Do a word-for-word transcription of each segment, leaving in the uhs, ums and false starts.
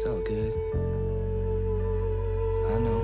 It's all good. I know.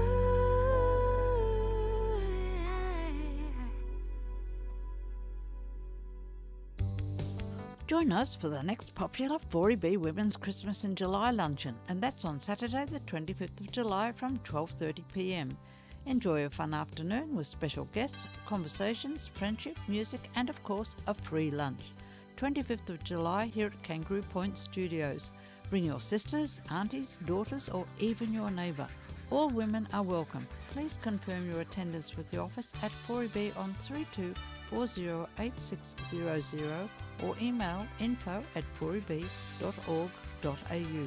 Join us for the next popular four E B Women's Christmas in July luncheon, and that's on Saturday the twenty-fifth of July from twelve thirty p m. Enjoy a fun afternoon with special guests, conversations, friendship, music and of course a free lunch. twenty-fifth of July here at Kangaroo Point Studios. Bring your sisters, aunties, daughters or even your neighbour. All women are welcome. Please confirm your attendance with the office at four E B on three two four zero eight six zero zero or email info at four e b dot org dot a u.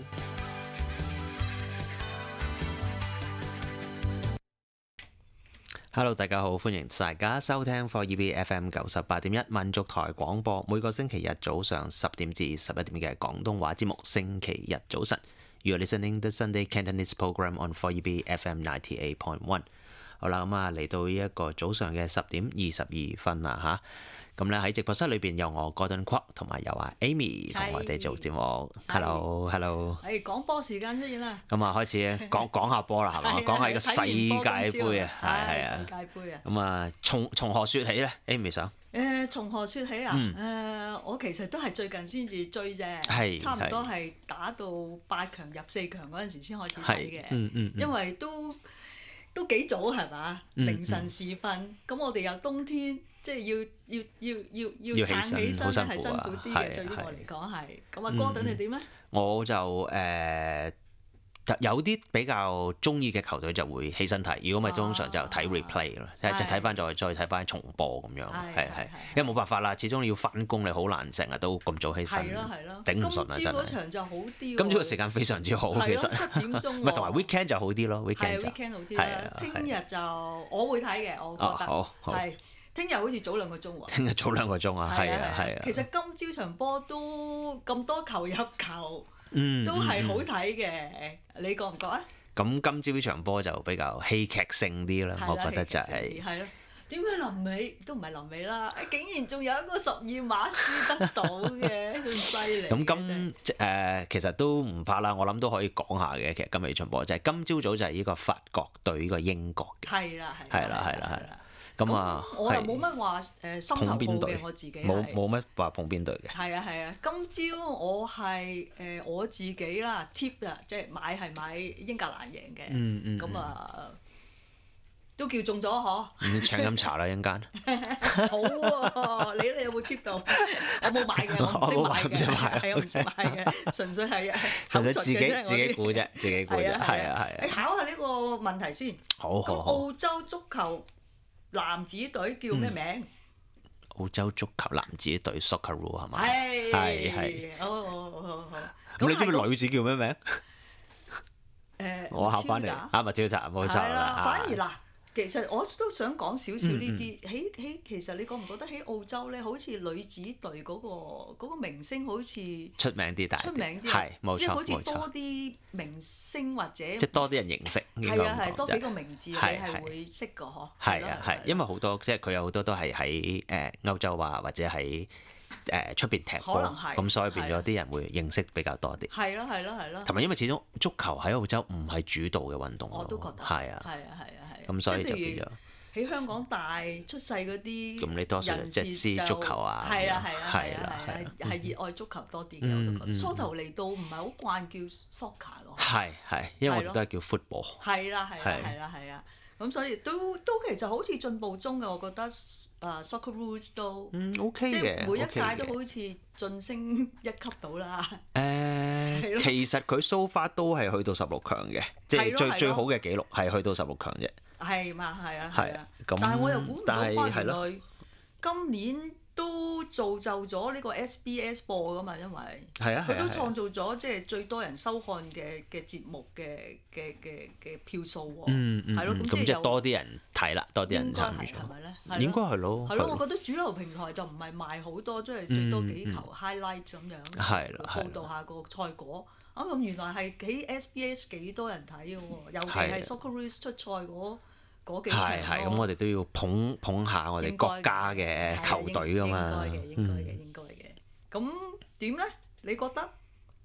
Hello， 大家好，歡迎大家收聽four E B F M 九十八點一民族台廣播，每個星期日早上十點至十一點嘅廣東話節目。星期日早晨 ，You are listening the Sunday Cantonese program on four E B F M ninety-eight point one。好啦，咁啊嚟到呢一個早上嘅十點二十二分啦嚇。咁咧喺直播室裏邊有我 Gordon Kwok 同埋有啊 Amy 同我哋做節目。Hello，Hello。 係講波時間出現啦。 咁啊開始講講下波啦，係嘛？講下呢個世界盃啊，係係啊。 世界盃啊。 咁啊，從從何説起咧 ？Amy 想。 誒，從何説起啊？誒，我其實都係最近先至追啫，差唔多係打到八強入四強嗰陣時先開始睇嘅。嗯嗯。因為都都幾早係嘛？凌晨時分，咁我哋又冬天。即係要要要要要撐起身咧，係辛苦啲嘅。對於我嚟講係。咁啊，哥頓你點咧？ 我就誒有啲比較中意嘅球隊就會起身睇，如果唔係通常就睇 replay 咯，即係睇翻再再睇翻重播咁樣。係係，因為冇辦法啦，始終你要翻工，你好難成日都咁早起身。 係咯係咯， 頂唔順啊真係。 今朝嗰場就好啲。 今朝嘅時間非常之好，其實。 七點鐘。 唔係同埋 weekend 就好啲咯 ，weekend 就。 weekend 好啲啦。聽日就我會睇嘅，我覺得。 好好。 係。聽日好似早兩個鐘喎。 聽日早兩個鐘啊，係啊係啊。 其實今朝場波都咁多球入球， 嗯， 都係好睇嘅。你覺唔覺啊？ 咁今朝呢場波就比較戲劇性啲啦，我覺得就係。 係咯。點解臨尾都唔係臨尾啦？竟然仲有一個十二碼輸得到嘅，咁犀利。 咁今誒其實都唔怕啦，我諗都可以講下嘅。其實今日呢場波就係今朝早就係呢個法國對呢個英國嘅。 係啦係。 係啦係啦係啦。咁啊， 我又冇乜話誒心頭好嘅，我自己冇冇乜話捧邊隊嘅。 係啊係啊，今朝我係誒我自己啦 tip 啊，即係買係買英格蘭贏嘅。嗯嗯。咁啊，都叫中咗嗬。 唔請飲茶啦，一陣間。 好喎，你你有冇 tip 到？我冇買嘅，我唔識買嘅，係我唔識買嘅，純粹係純粹自己自己估啫，自己估啫，係啊係啊。 你考下呢個問題先。 好好好。 澳洲足球男子隊叫咩名？ 澳洲足球男子隊 Socceroo 係嘛？ 係係係。 好好好好好。 咁你知唔知女子叫咩名？ 誒， 我考翻嚟。啊，麥超達冇錯啦。 反而嗱。其實我都想講少少呢啲，喺喺其實你覺唔覺得喺澳洲咧，好似女子隊嗰個嗰個明星好似出名啲大啲， 出名啲， 係冇錯冇錯， 即係好似多啲明星或者即係多啲人認識， 係啊係多幾個名字你係會識㗎嗬。 係啊係，因為好多即係佢有好多都係喺誒歐洲啊或者喺誒出邊踢波，咁所以變咗啲人會認識比較多啲。係咯係咯係咯。同埋因為始終足球喺澳洲唔係主導嘅運動咯， 我都覺得係啊係啊係啊。 咁所以就變咗喺香港大出世嗰啲， 咁你多數即係知足球啊， 係啊係啊係啊係啊，係熱愛足球多啲嘅我都覺得。初頭嚟到唔係好慣叫 soccer 咯， 係係，因為我哋都係叫 football。 係啦係啦係啦係啊，咁所以都都其實好似進步中嘅，我覺得誒 Socceroos 都嗯 OK 嘅， 即係每一屆都好似晉升一級到啦。 誒，其實佢 so far 都係去到十六強嘅，即係最最好嘅紀錄係去到十六強啫。係嘛係啊係啊，但係我又估唔到翻原來今年都造就咗呢個 S B S 播噶嘛，因為佢都創造咗即係最多人收看嘅嘅節目嘅嘅嘅嘅票數喎。嗯嗯，係咯，咁即係多啲人睇啦，多啲人參與咗。 係咪咧？ 應該係咯。 係咯，我覺得主流平台就唔係賣好多，即係最多幾球 highlight 咁樣，報導下個賽果。啊咁原來係喺 S B S 幾多人睇嘅喎，尤其係 Socceroos 出賽嗰嗰幾場咯。 係係，咁我哋都要捧捧下我哋國家嘅球隊㗎嘛。 應該嘅，應該嘅，應該嘅。咁點咧？你覺得？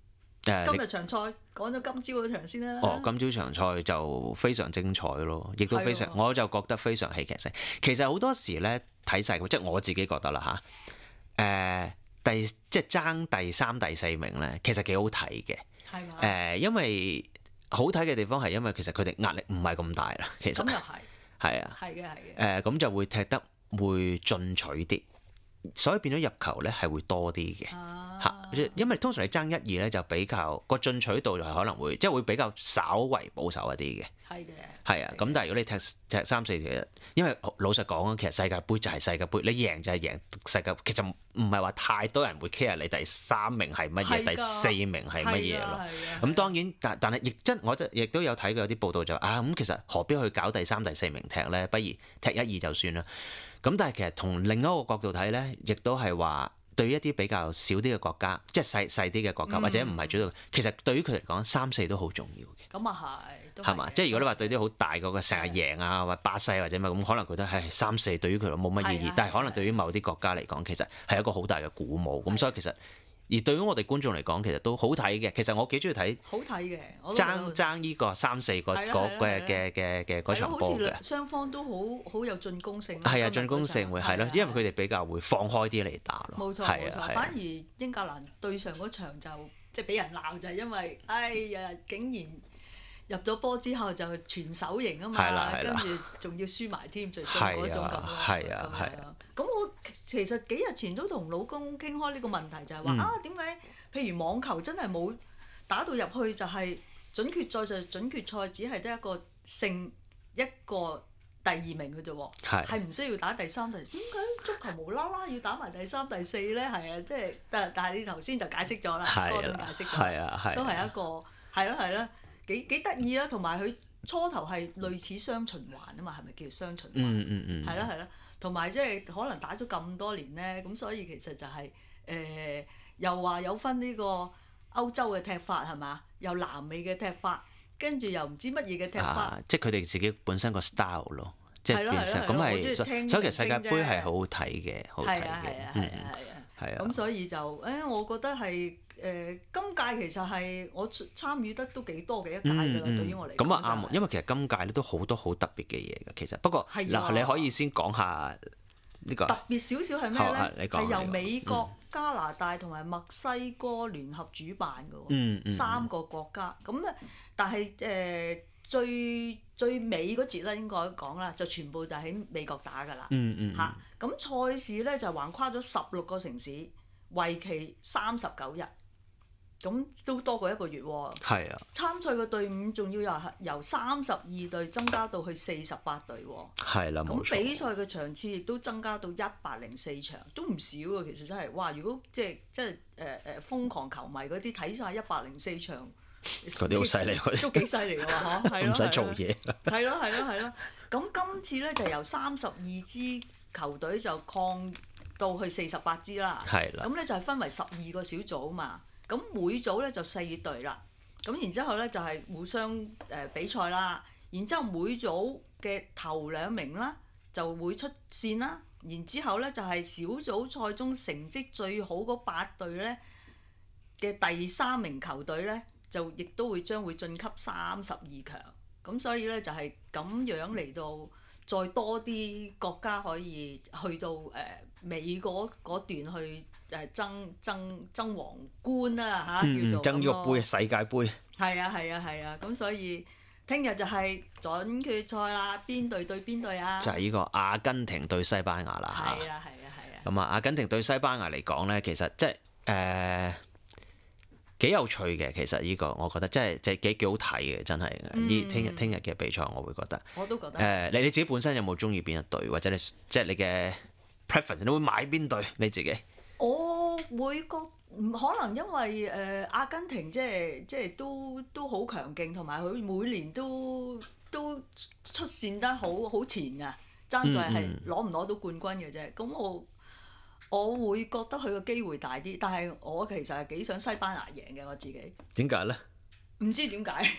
今日場賽講咗今朝嗰場先啦。 哦，今朝場賽就非常精彩咯，亦都非常，我就覺得非常戲劇性。其實好多時咧睇世界盃，即係我自己覺得啦嚇。誒、呃，第即係爭第三、第四名咧，其實幾好睇嘅。係嘛？誒，因為好睇嘅地方係因為其實佢哋壓力唔係咁大啦。其實咁又係。係啊。係嘅，係嘅。誒，咁就會踢得會進取啲。所以變咗入球咧係會多啲嘅嚇，因為通常你爭一二咧就比較個進取度就係可能會即係會比較稍為保守一啲嘅。係嘅。係啊，咁但係如果你踢踢三四，其實因為老實講啊，其實世界盃就係世界盃，你贏就係贏世界，其實唔係話太多人會 care 你第三名係乜嘢，第四名係乜嘢咯。咁當然，但但係亦真我真亦都有睇過有啲報道就啊，咁其實何必去搞第三、第四名踢咧？不如踢一二就算啦。咁但係其實從另一個角度睇咧，亦都係話對於一啲比較少啲嘅國家，即係細細啲嘅國家，嗯、或者唔係主導，其實對於佢嚟講，三四都好重要嘅。咁啊係，係嘛？即係如果你話對啲好大嗰個成日贏啊，或者巴西或者乜咁，可能覺得係三四對於佢冇乜意義。但係可能對於某啲國家嚟講，其實係一個好大嘅鼓舞。咁所以其實。而對於我哋觀眾嚟講，其實都好睇嘅。其實我幾中意睇，好睇嘅，爭爭呢個三四個嗰嘅嘅嘅嘅嗰場波嘅。雙方都好好有進攻性。係啊，進攻性會係咯，因為佢哋比較會放開啲嚟打咯。冇錯冇錯，反而英格蘭對上嗰場就即係俾人鬧，就係因為哎呀，竟然入咗波之後就全手型啊嘛，跟住仲要輸埋添，最終嗰種咁咯。係啊係啊。咁我其實幾日前都同老公傾開呢個問題，就係話、嗯、啊點解譬如網球真係冇打到入去就係準決賽就準決賽，只係得一個勝一個第二名嘅啫喎，係唔是需要打第三第四。點解足球無啦啦要打埋第三第四咧？係啊，即係但但係你頭先就解釋咗啦，多啲解釋咗，都係一個係咯係咯幾幾得意啦，同埋佢初頭係類似雙循環啊嘛，係咪叫雙循環？嗯嗯嗯，係啦係啦。同埋即係可能打咗咁多年咧，咁所以其實就係、是、誒、呃、又話有分呢個歐洲嘅踢法係嘛，又南美嘅踢法，跟住又唔知乜嘢嘅踢法。啊、即係佢哋自己本身個 style 咯，即係變成咁係，所以其實世界盃係好好睇嘅，好睇嘅。係啊係啊係啊係啊。咁所以就誒、哎，我覺得係。誒、呃、今屆其實係我參與得都幾多嘅一屆㗎啦，嗯嗯、對於我嚟講。咁啊啱，因為其實今屆咧都好多好特別嘅嘢㗎，其實不過嗱、啊、你可以先講下呢、呢個特別少少係咩咧？係由美國、嗯、加拿大同埋墨西哥聯合主辦㗎喎，嗯嗯、三個國家。咁咧，但係誒、呃、最最尾嗰節咧應該講啦，就全部就喺美國打㗎啦。嗯嗯。嚇、嗯，咁賽事咧就橫跨咗十六個城市，為期三十九日。咁都多過一個月喎。係啊。參賽嘅隊伍仲要由由三十二隊增加到去四十八隊喎。係啦，冇錯。咁比賽嘅場次亦都增加到一百零四場，都唔少啊！其實真係，哇！如果即係即係誒誒瘋狂球迷嗰啲睇晒一百零四場，嗰啲好犀利，都幾犀利㗎喎，嗬。唔使做嘢。係咯係咯係咯。咁今次咧就由三十二支球隊就擴到去四十八支啦。係啦。咁咧就係分為十二個小組嘛。咁每組咧就四隊啦，咁然之後咧就係互相誒比賽啦，然之後每組嘅頭兩名啦就會出線啦，然之後咧就係小組賽中成績最好嗰八隊咧嘅第三名球隊咧就亦都會將會晉級三十二強，咁所以咧就係咁樣嚟到再多啲國家可以去到誒尾嗰嗰段去。誒爭爭爭皇冠啦嚇，叫做爭呢個杯世界盃。係啊係啊係啊，咁所以聽日就係準決賽啦，邊隊對邊隊啊？就係呢個阿根廷對西班牙啦嚇。係啊係啊係啊。咁啊，阿根廷對西班牙嚟講咧，其實即係誒幾有趣嘅。其實呢個我覺得真係即係幾幾好睇嘅，真係。呢聽日聽日嘅比賽，我會覺得。我都覺得。誒，你你自己本身有冇中意邊一隊，或者你即係你嘅 preference，你會買邊隊你自己？我會覺唔可能因為誒、呃、阿根廷即係即係都都好強勁，同埋佢每年都都出線得好好前㗎，爭在係攞唔攞到冠軍嘅啫。咁我我會覺得佢個機會大啲，但係我其實係幾想西班牙贏嘅我自己。點解咧？唔知點解。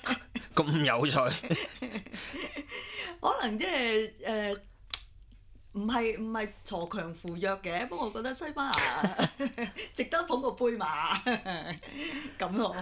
咁有趣。可能即係誒。 唔係唔係鋤強扶弱嘅，不過我覺得西班牙值得捧個杯馬咁咯。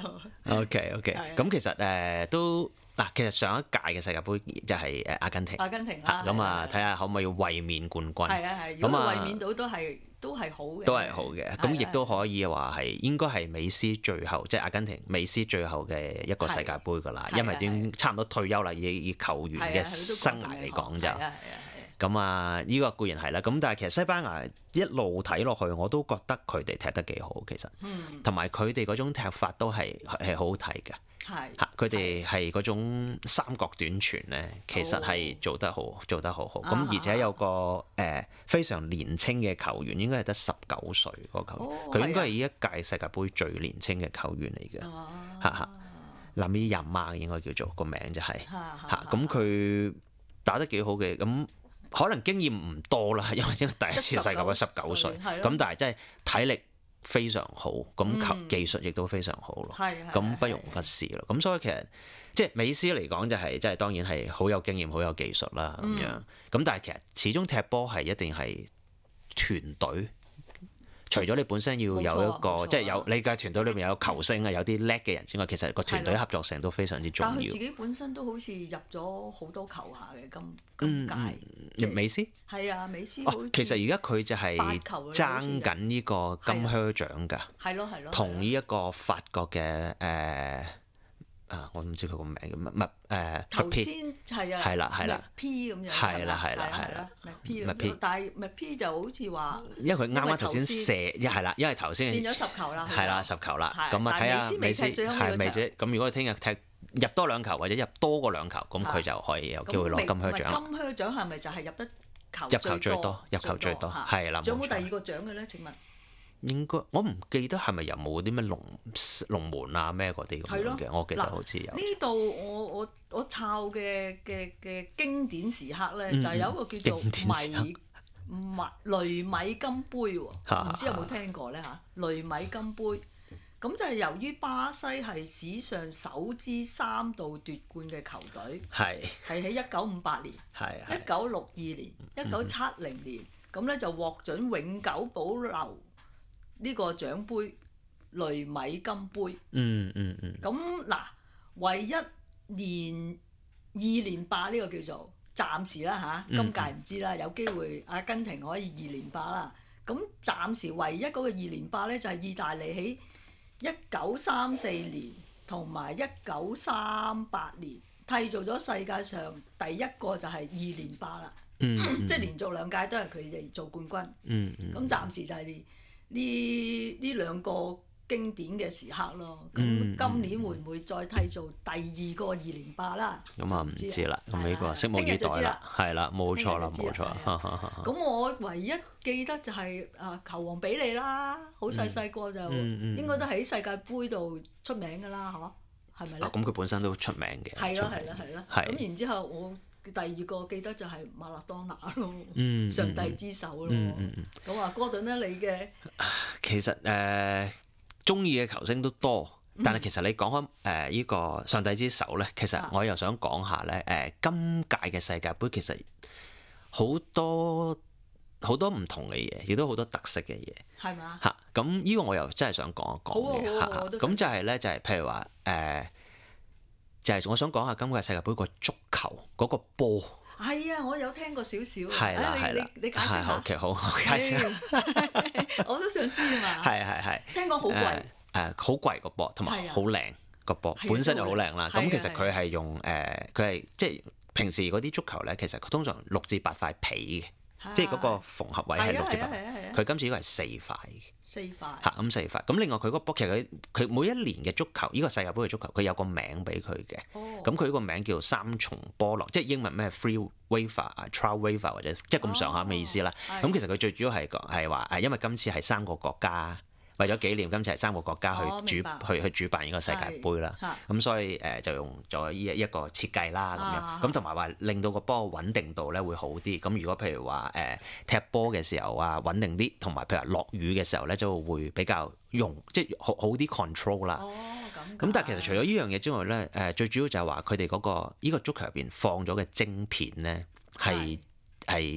OK OK，咁其實誒、呃、都嗱，其實上一屆嘅世界盃就係誒阿根廷。 阿根廷啦。 咁啊，睇下可唔可以衛冕冠軍。 係啊係，如果衛冕到都係都係好嘅。 都係好嘅，咁亦都可以話係應該係美斯最後，即係阿根廷美斯最後嘅一個世界盃㗎啦，因為已經差唔多退休啦，以以球員嘅生涯嚟講就。咁啊，呢個固然係啦，咁但係其實西班牙一路睇落去，我都覺得佢哋踢得幾好，其實，同埋佢哋嗰種踢法都係係好好睇嘅。係，佢哋係嗰種三角短傳咧，其實係做得好，做得好好。咁而且有個誒非常年輕嘅球員，應該係得十九歲嗰個球員，佢應該係呢一屆世界盃最年輕嘅球員嚟嘅。嚇嚇，拉米亞馬應該叫做個名就係嚇，咁佢打得幾好嘅咁。可能經驗唔多啦，因為因為第一次世界盃十九歲，咁但係真係體力非常好，咁球技術亦都非常好咯，咁不容忽視咯。咁所以其實即係美斯嚟講就係即係當然係好有經驗、好有技術啦咁樣。咁但係其實始終踢波係一定係團隊。除咗你本身要有一個，即係有你嘅團隊裏面有球星啊，有啲叻嘅人之外，其實個團隊合作性都非常之重要。 但係佢自己本身都好似入咗好多球下嘅今今屆。 美斯？ 係啊，美斯好似。 其實而家佢就係爭緊呢個金靴獎㗎。係咯係咯。同呢一個法國嘅誒。啊！我唔知佢個名叫乜乜誒。 頭先係啊， 係啦係啦 ，P 咁樣。 係啦係啦係啦。 咪 P 咁樣，但係咪 P 就好似話， 因為佢啱啱頭先射，一係啦，因為頭先變咗十球啦。 係啦，十球啦。咁啊睇下美斯係未啫？咁如果佢聽日踢入多兩球或者入多過兩球，咁佢就可以有機會攞金靴獎。 金靴獎係咪就係入得球入球最多？入球最多係啦。 仲有冇第二個獎嘅咧？請問？ 應該我唔記得係咪有冇啲咩龍龍門啊咩嗰啲咁樣嘅，我記得好似有。 呢度我我我抄嘅嘅嘅經典時刻咧，就係有一個叫做米米雷米金杯喎，唔知有冇聽過咧嚇？雷米金杯咁就係由於巴西係史上首支三度奪冠嘅球隊，係係喺一九五八年、一九六二年、一九七零年，咁咧就獲准永久保留呢個獎杯雷米金杯。嗯嗯嗯。咁嗱，唯一連二連霸呢個叫做暫時啦嚇，今屆唔知啦，有機會阿根廷可以二連霸啦。咁暫時唯一嗰個二連霸咧就係意大利喺一九三四年同埋一九三八年締造咗世界上第一個就係二連霸啦。嗯。即係連續兩屆都係佢哋做冠軍。嗯嗯。咁暫時就係呢呢兩個經典嘅時刻咯，咁今年會唔會再締造第二個二連霸啦？咁啊唔知啦，咁呢個拭目以待啦。係啦，冇錯啦，冇錯。咁我唯一記得就係啊球王比利啦，好細細個就應該都喺世界盃度出名㗎啦，嚇，係咪咧？咁佢本身都出名嘅。 係咯係咯係咯。咁然之後我第二個記得就係馬勒當拿咯，上帝之手咯。咁啊，哥頓咧，你嘅其實誒中意嘅球星都多，但係其實你講開誒呢個上帝之手咧，其實我又想講下咧誒今屆嘅世界盃其實好多好多唔同嘅嘢，亦都好多特色嘅嘢。 係嘛？ 嚇咁呢個我又真係想講一講嘅嚇。咁就係咧，就係譬如話誒。就係我想講下今屆世界盃個足球嗰個波。 係啊，我有聽過少少。 係啦係啦， 你你解釋下。 好嘅好，我解釋下。 我都想知啊嘛。 係係係。 聽講好貴。 誒好貴個波，同埋好靚個波，本身就好靚啦。咁其實佢係用誒，佢係即係平時嗰啲足球咧，其實佢通常六至八塊皮嘅，即係嗰個縫合位係六至八。佢今次呢個係四塊嘅。 四塊嚇咁四塊，咁另外佢嗰個波其實佢佢每一年嘅足球，呢個世界盃嘅足球，佢有個名俾佢嘅。咁佢呢個名叫三重波浪，即係英文咩 free wafer 啊 trial wafer 或者即係咁上下嘅意思啦。咁其實佢最主要係係話誒，因為今次係三個國家。為咗紀念今次係三個國家去主去去主辦呢個世界盃啦，咁所以誒就用咗呢一個設計啦咁樣，咁同埋話令到個波穩定度咧會好啲。咁如果譬如話誒踢波嘅時候啊穩定啲，同埋譬如話落雨嘅時候咧就會比較用即係好好啲 control 啦。咁但係其實除咗呢樣嘢之外咧，誒最主要就係話佢哋嗰個呢個足球入邊放咗嘅晶片咧係係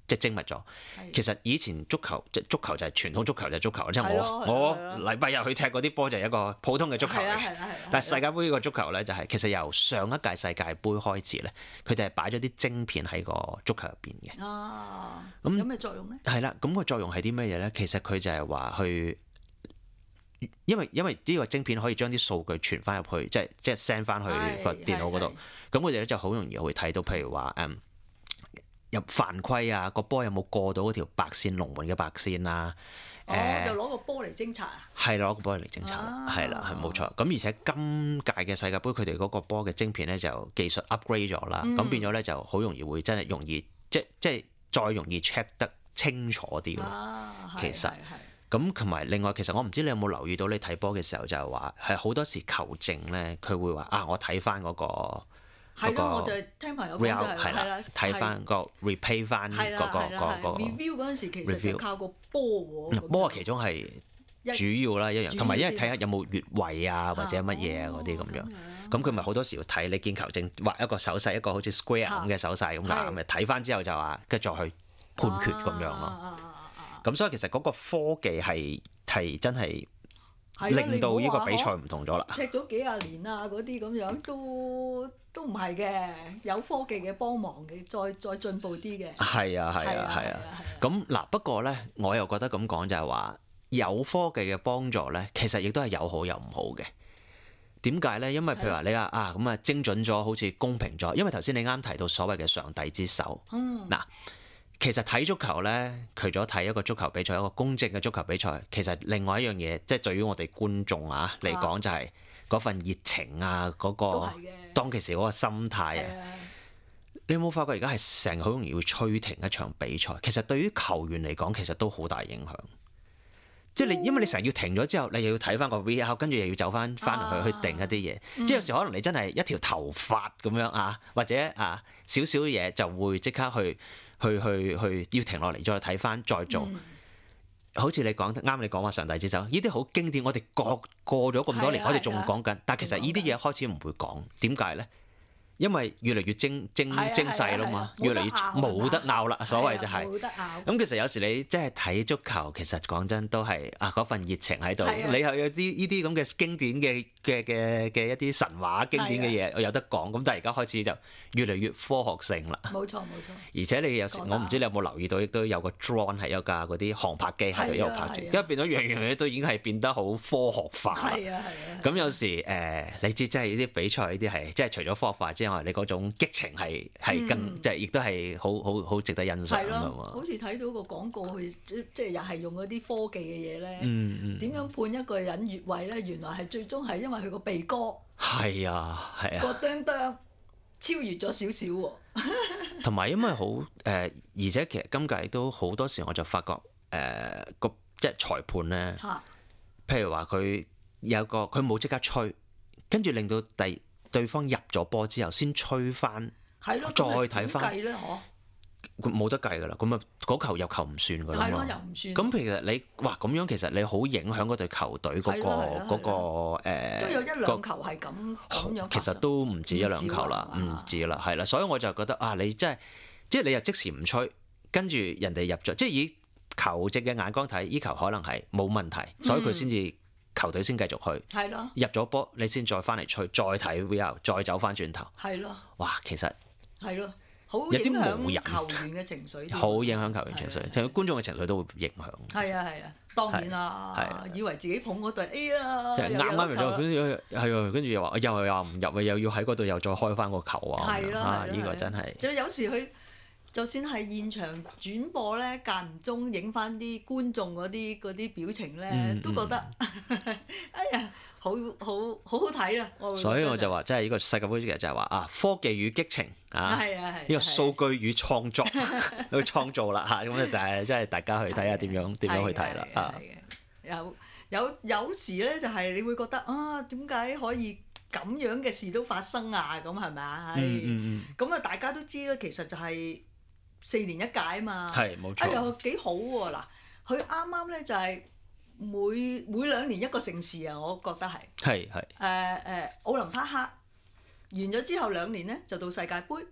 即係精密咗。其實以前足球即係足球就係傳統足球就係足球，即係我我禮拜日去踢嗰啲波就係一個普通嘅足球嚟嘅。但係世界盃呢個足球咧就係其實由上一屆世界盃開始咧，佢哋係擺咗啲晶片喺個足球入邊嘅。 哦，咁有咩作用咧？ 係啦，咁個作用係啲咩嘢咧？其實佢就係話去。因為因為呢個晶片可以將啲數據傳翻入去，即係即係 send 翻去個電腦嗰度，咁佢哋咧就好容易會睇到，譬如話誒入犯規啊，個波有冇過到嗰條白線龍門嘅白線啊？ 哦，呃、就攞個波嚟偵察啊？ 係攞個波嚟偵察，係啦、啊，係冇錯。咁而且今屆嘅世界盃佢哋嗰個波嘅晶片咧就技術 upgrade 咗啦，咁、嗯、變咗咧就好容易會真係容易即即係再容易 check 得清楚啲咯。啊、其實。咁同埋另外，其實我唔知你有冇留意到，你睇波嘅時候就係話係好多時球證咧，佢會話啊，我睇翻嗰個係咯，我就聽朋友講就係係啦， 睇翻個 replay 翻嗰個嗰個 review 嗰陣時，其實就靠個波喎。 波其中係主要啦一樣，同埋因為睇下有冇越位啊或者乜嘢啊嗰啲咁樣，咁佢咪好多時要睇你見球證畫一個手勢，一個好似 square 咁嘅手勢咁啦，咁咪睇翻之後就話跟住再去判決咁樣咯。咁所以其實嗰個科技係係真係令到呢個比賽唔同咗啦。 踢咗幾廿年啊，嗰啲咁樣都都唔係嘅，有科技嘅幫忙嘅，再再進步啲嘅。係啊係啊係啊。咁嗱，不過咧，我又覺得咁講就係話有科技嘅幫助咧，其實亦都係有好有唔好嘅。點解咧？因為譬如話你話啊咁啊精準咗，好似公平咗。因為頭先你啱提到所謂嘅上帝之手。嗯。嗱。其實睇足球咧，除咗睇一個足球比賽，一個公正嘅足球比賽，其實另外一樣嘢，即係對於我哋觀眾啊嚟講，就係嗰份熱情啊，嗰、嗰個當其時嗰個心態啊。你有冇發覺而家係成日好容易會吹停一場比賽？其實對於球員嚟講，其實都好大影響。即係你，因為你成日要停咗之後，你又要睇翻個 V R， 跟住又要走翻翻嚟去去定一啲嘢。嗯、即係有時可能你真係一條頭髮咁樣啊，或者啊少少嘢就會即刻去。去去去要停落嚟再睇翻再做，嗯、好似你講得啱，你講話上帝之手，呢啲好經典，我哋過過咗咁多年，啊、我哋仲講緊，但係其實呢啲嘢開始唔會講，點解咧？因為越嚟越精精精細啦嘛，越嚟越冇得拗啦，所謂就係、是。冇得拗。咁其實有時你即係睇足球，其實講真都係啊嗰份熱情喺度，你又有啲呢啲咁嘅經典嘅嘅嘅嘅一啲神話經典嘅嘢有得講，咁但係而家開始就越嚟越科學性啦。冇錯冇錯。而且你有時我唔知你有冇留意到，亦都有個 drone 係有架嗰啲航拍機喺度一路拍住，而家變咗樣樣嘢都已經係變得好科學化啦。係啊係啊。咁有時誒，你知即係呢啲比賽呢啲係即係除咗科學化之外，因為你嗰種激情係係更即係亦都係好好好值得欣賞㗎嘛。好似睇到個廣告，去即係又係用嗰啲科技嘅嘢咧。嗯嗯。點樣判一個人越位咧？原來係最終係因為佢個鼻哥。係啊係啊。個釘釘超越咗少少喎。同埋因為好誒、呃，而且其實今屆都好多時我就發覺誒個、呃、即係裁判咧，哈譬如話佢有個佢冇即刻吹，跟住令到第。對方入咗波之後，先吹翻，再睇翻，冇得計㗎啦。咁啊，嗰球入球唔算㗎啦嘛。咁其實你哇咁樣，其實你好影響嗰隊球隊嗰個嗰個誒。都有一兩球係咁咁樣。其實都唔止一兩球啦，唔止啦，係啦。所以我就覺得啊，你真係即係你又即時唔吹，跟住人哋入咗，即係以球證嘅眼光睇，依球可能係冇問題，所以佢先至。球隊先繼續去，係咯，入咗波你先再翻嚟吹，再睇 V R， 再走翻轉頭，係咯，哇，其實係咯，好影響球員嘅情緒，好影響球員情緒，同埋觀眾嘅情緒都會影響。係啊係啊，當然啦，以為自己捧嗰隊，哎呀，啱啱入咗，跟住係啊，跟住又話又又唔入啊，又要喺嗰度又再開翻個球啊，係咯，啊，呢個真係。就有時佢。就算係現場轉播咧，間唔中影翻啲觀眾嗰啲嗰啲表情咧，嗯、都覺得哎呀，好好好好睇啊！所以我就話，即係呢個世界盃其實就係話啊，科技與激情啊，呢個數據與創作去創造啦嚇，咁啊，但係即係大家去睇下點樣點樣去睇啦啊！有有有時咧，就係你會覺得啊，點解可以咁樣嘅事都發生啊？咁係咪啊？係咁啊！嗯嗯、大家都知啦，其實就係、是。四年一屆啊嘛，係冇錯。哎呀幾好喎！嗱，佢啱啱咧就係每每兩年一個盛事啊，我覺得係。係係。誒誒，奧林匹克完咗之後兩年咧就到世界盃，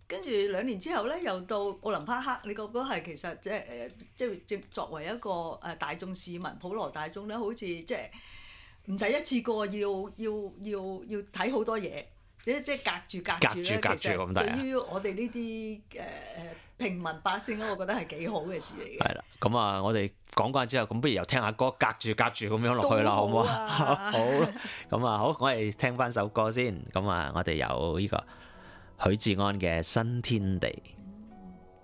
跟住兩年之後咧，又到奧林匹克，你覺唔覺得係其實即係誒，即係即作為一個誒大眾市民、普羅大眾咧，好似即係唔使一次過要要要要睇好多嘢，即即係隔住隔住咧，其實對於我哋呢啲誒誒平民百姓咧，我覺得係幾好嘅事嚟嘅。 係啦，咁啊，我哋講慣之後，咁不如又聽下歌，隔住隔住咁樣落去啦，好唔好啊？好，咁啊，好，我哋聽翻首歌先。咁啊，我哋有呢個許志安嘅《新天地》。